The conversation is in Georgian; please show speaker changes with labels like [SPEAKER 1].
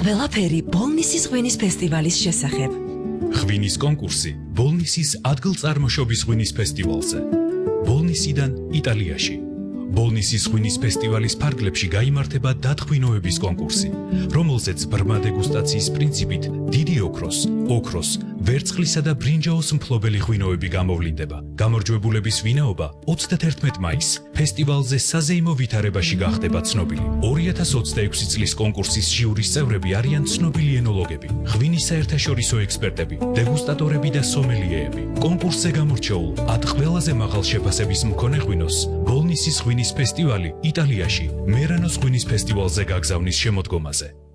[SPEAKER 1] ყველაფერი ბოლნისის ღვინის ფესტივალის შესახებ.
[SPEAKER 2] ღვინის კონკურსი ბოლნისის ადგილწარმოშობის ღვინის ფესტივალზე. ბოლნისიდან იტალიაში. ბოლნისის ღვინის ფესტივალის ფარგლებში გაიმართება დათღვინოების კონკურსი, რომელზეც ბრმა დეგუსტაციის პრინციპით დიდი ოქროს, ვერცხლისა და ბრინჯაოს მფლობელი ღვინოები გამოვლინდება. გამარჯვებულების ვინაობა 31 მაისს ფესტივალზე საზეიმო ვითარებაში გახდება ცნობილი. 2026 წლის კონკურსის ჟიურის წევრები არიან ცნობილი ენოლოგები, ღვინის საერთაშორისო ექსპერტები, დეგუსტატორები და სომელიეები. კონკურსზე გამორჩეულ 10 ყველაზე მაღალ შეფასების მქონე ღვინოს ბოლნისის ღვინის ფესტივალი იტალიაში მერანოს ღვინის ფესტივალზე გაგზავნის შემოდგომაზე.